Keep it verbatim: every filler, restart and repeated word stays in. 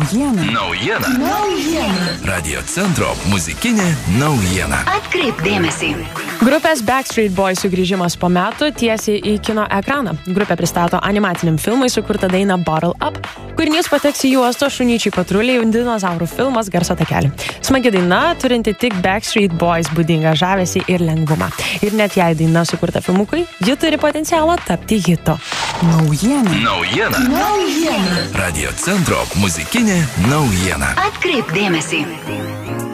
Naujiena. Naujiena. Naujiena. Radio centro muzikinė naujiena. Atkreipk dėmesį. Grupės Backstreet Boys sugrįžimas po metų tiesiai į kino ekraną. Grupė pristato animaciniam filmui sukurtą dainą Bottle Up. Kūrinys pateks į juostos Šunyčiai patruliai dinozaurų filmas Garso takelį. Smagi daina, turinti tik Backstreet Boys būdingą žavesį ir lengvumą. Ir net jei daina sukurta filmukui, ji turi potencialą tapti hitu. Naujiena. Naujiena. Naujiena. Radio centro muzikinė naujiena. Atkreipk dėmesį.